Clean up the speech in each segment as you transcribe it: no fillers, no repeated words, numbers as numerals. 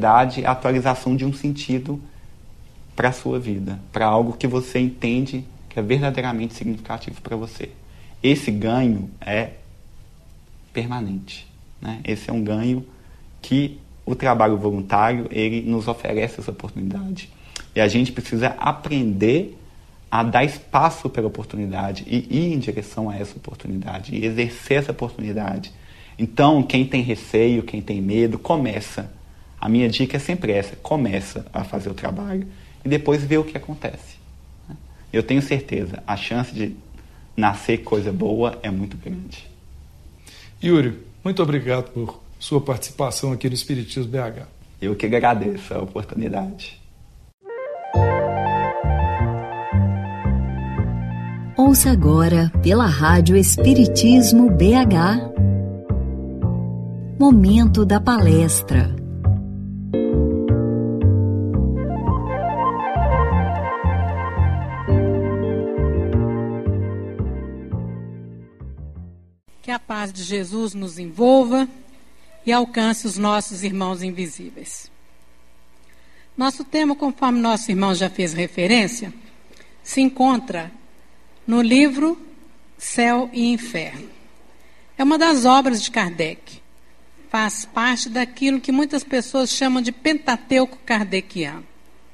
verdade, a atualização de um sentido para a sua vida, para algo que você entende que é verdadeiramente significativo para você. Esse ganho é permanente, né? Esse é um ganho que o trabalho voluntário, ele nos oferece essa oportunidade. E a gente precisa aprender a dar espaço pela oportunidade e ir em direção a essa oportunidade, e exercer essa oportunidade. Então, quem tem receio, quem tem medo, começa. A minha dica é sempre essa: começa a fazer o trabalho e depois vê o que acontece. Eu tenho certeza, a chance de nascer coisa boa é muito grande. Yuri, muito obrigado por sua participação aqui no Espiritismo BH. Eu que agradeço a oportunidade. Ouça agora pela Rádio Espiritismo BH. Momento da palestra. Que a paz de Jesus nos envolva e alcance os nossos irmãos invisíveis. Nosso tema, conforme nosso irmão já fez referência, se encontra no livro Céu e Inferno. É uma das obras de Kardec. Faz parte daquilo que muitas pessoas chamam de Pentateuco kardeciano.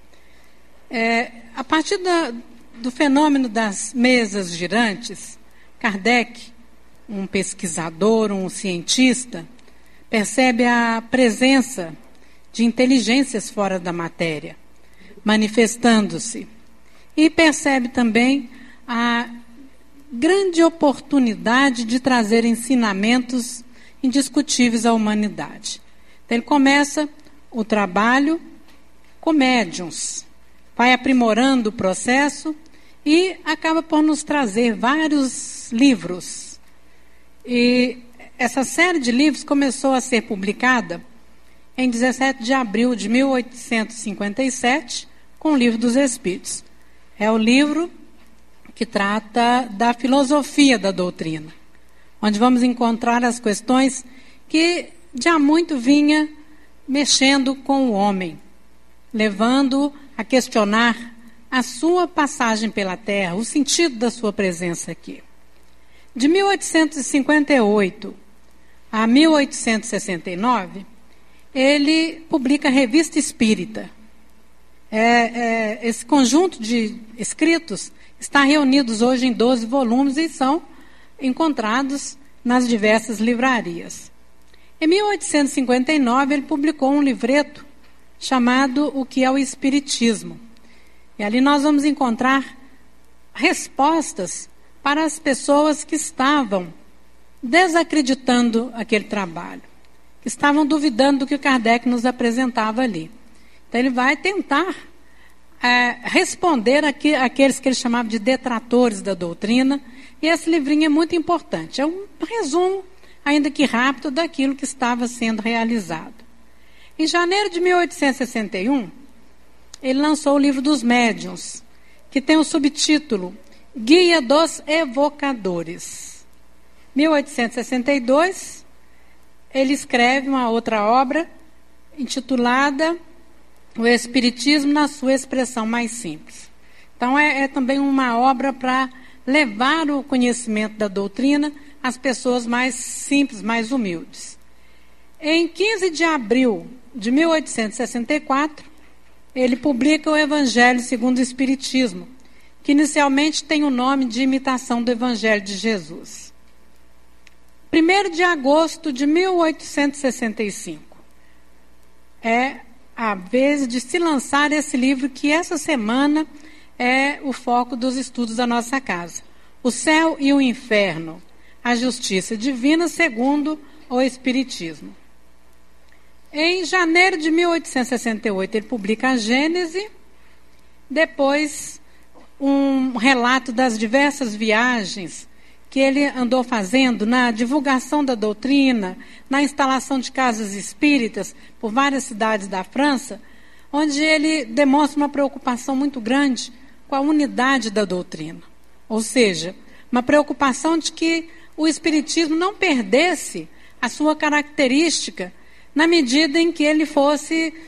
A partir do fenômeno das mesas girantes, Kardec, um pesquisador, um cientista, percebe a presença de inteligências fora da matéria, manifestando-se. E percebe também a grande oportunidade de trazer ensinamentos indiscutíveis à humanidade. Então, ele começa o trabalho com médiuns, vai aprimorando o processo e acaba por nos trazer vários livros. E essa série de livros começou a ser publicada em 17 de abril de 1857, com o Livro dos Espíritos. É o livro que trata da filosofia da doutrina, onde vamos encontrar as questões que de há muito vinha mexendo com o homem, levando a questionar a sua passagem pela Terra, o sentido da sua presença aqui. De 1858 a 1869, ele publica a Revista Espírita. Esse conjunto de escritos está reunidos hoje em 12 volumes e são encontrados nas diversas livrarias. Em 1859, ele publicou um livreto chamado O que é o Espiritismo. E ali nós vamos encontrar respostas para as pessoas que estavam desacreditando aquele trabalho, que estavam duvidando do que Kardec nos apresentava ali. Então ele vai tentar responder àqueles que ele chamava de detratores da doutrina, e esse livrinho é muito importante. É um resumo, ainda que rápido, daquilo que estava sendo realizado. Em janeiro de 1861, ele lançou o Livro dos Médiuns, que tem o subtítulo Guia dos Evocadores. Em 1862, ele escreve uma outra obra intitulada O Espiritismo na sua expressão mais simples. Então é também uma obra para levar o conhecimento da doutrina às pessoas mais simples, mais humildes. Em 15 de abril de 1864, ele publica o Evangelho segundo o Espiritismo, que inicialmente tem o nome de Imitação do Evangelho de Jesus. 1º de agosto de 1865 é a vez de se lançar esse livro que essa semana é o foco dos estudos da nossa casa. O Céu e o Inferno, a Justiça Divina segundo o Espiritismo. Em janeiro de 1868 ele publica a Gênese, depois um relato das diversas viagens que ele andou fazendo na divulgação da doutrina, na instalação de casas espíritas por várias cidades da França, onde ele demonstra uma preocupação muito grande com a unidade da doutrina. Ou seja, uma preocupação de que o espiritismo não perdesse a sua característica na medida em que ele fosse